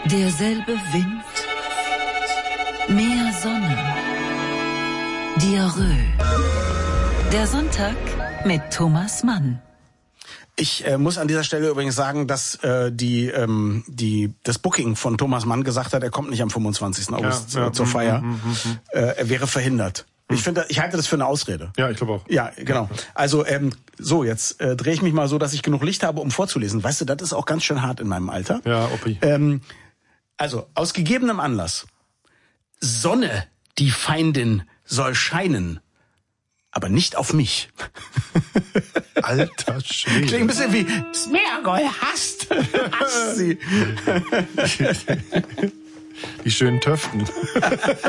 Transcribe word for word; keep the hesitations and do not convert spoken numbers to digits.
Derselbe Wind, mehr Sonne, Diarrhoe. Der Sonntag mit Thomas Mann. Ich äh, muss an dieser Stelle übrigens sagen, dass äh, die ähm, die das Booking von Thomas Mann gesagt hat, er kommt nicht am fünfundzwanzigsten August ja, ja, zur Feier. Mm, mm, mm. Äh, er wäre verhindert. Mm. Ich finde, ich halte das für eine Ausrede. Ja, ich glaube auch. Ja, genau. Also ähm, so, jetzt äh, drehe ich mich mal so, dass ich genug Licht habe, um vorzulesen. Weißt du, das ist auch ganz schön hart in meinem Alter. Ja, Oppi. Ähm, also, aus gegebenem Anlass. Sonne, die Feindin, soll scheinen. Aber nicht auf mich. Alter Schwede. Klingt ein bisschen wie Smergol hasst. Hasst sie. Die schönen Töften.